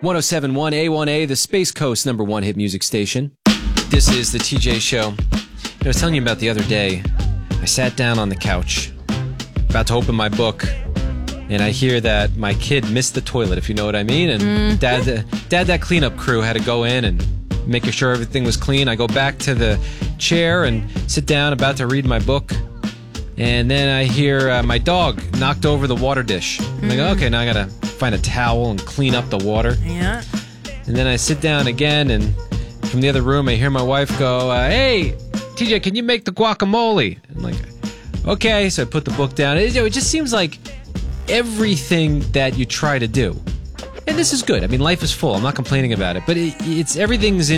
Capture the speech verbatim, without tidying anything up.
one oh seven point one A one A, the Space Coast number one hit music station. This is the T J Show. I was telling you about the other day. I sat down on the couch, about to open my book, and I hear that my kid missed the toilet, if you know what I mean. And mm. dad, uh, dad, that cleanup crew had to go in and making sure everything was clean. I go back to the chair and sit down, about to read my book. And then I hear uh, my dog knocked over the water dish. I'm like, okay, now I gotta find a towel and clean up the water. Yeah. And then I sit down again, and from the other room, I hear my wife go, uh, hey, T J, can you make the guacamole? I'm like, okay. So I put the book down. It, it just seems like everything that you try to do, and this is good. I mean, life is full. I'm not complaining about it, but it, it's everything's in